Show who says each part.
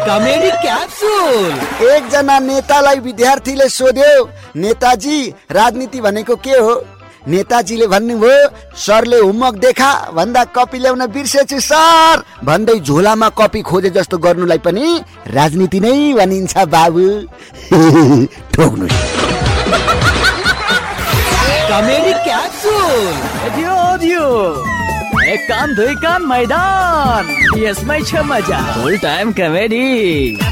Speaker 1: Comedy capsule.
Speaker 2: एकजना नेतालाई विद्यार्थीले सोध्यो, नेताजी राजनीति भनेको के हो? नेताजीले भन्नुभयो, सरले होमवर्क देखा भन्दा कपी ल्याउन बिर्सेछु सर भन्दै झोलामा कपी खोजे जस्तो गर्नुलाई पनि राजनीति नै भनिन्छ बाबु। ठोक्नु
Speaker 1: कमेडी क्याप्सुल।
Speaker 3: एक कान दुई कान मैदान, यसमै छ मजा। फुल टाइम कमेडी।